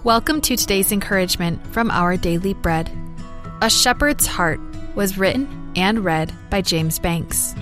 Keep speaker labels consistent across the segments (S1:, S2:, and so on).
S1: Welcome to today's encouragement from Our Daily Bread. A Shepherd's Heart was written and read by James Banks.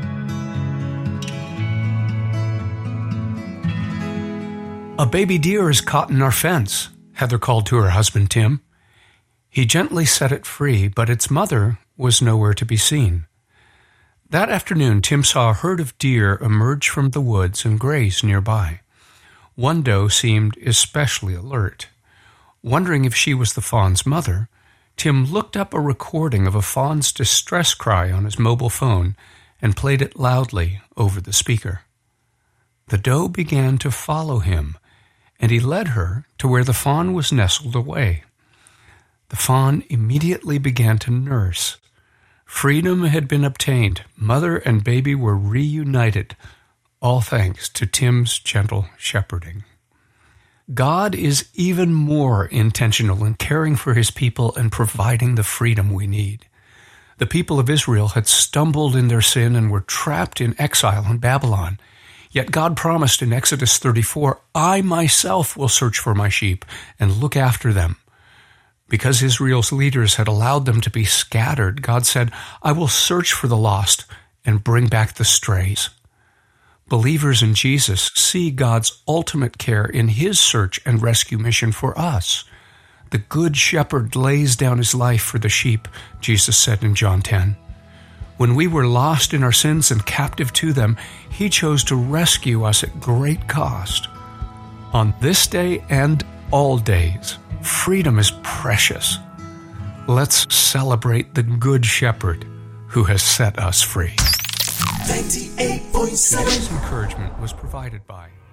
S2: A baby deer is caught in our fence, Heather called to her husband Tim. He gently set it free, but its mother was nowhere to be seen. That afternoon, Tim saw a herd of deer emerge from the woods and graze nearby. One doe seemed especially alert. Wondering if she was the fawn's mother, Tim looked up a recording of a fawn's distress cry on his mobile phone and played it loudly over the speaker. The doe began to follow him, and he led her to where the fawn was nestled away. The fawn immediately began to nurse. Freedom had been obtained. Mother and baby were reunited, all thanks to Tim's gentle shepherding. God is even more intentional in caring for his people and providing the freedom we need. The people of Israel had stumbled in their sin and were trapped in exile in Babylon. Yet God promised in Exodus 34, "I myself will search for my sheep and look after them." Because Israel's leaders had allowed them to be scattered, God said, "I will search for the lost and bring back the strays." Believers in Jesus see God's ultimate care in his search and rescue mission for us. The good shepherd lays down his life for the sheep, Jesus said in John 10. When we were lost in our sins and captive to them, he chose to rescue us at great cost. On this day and all days, freedom is precious. Let's celebrate the Good Shepherd who has set us free.
S3: 98.7
S2: Today's encouragement was provided by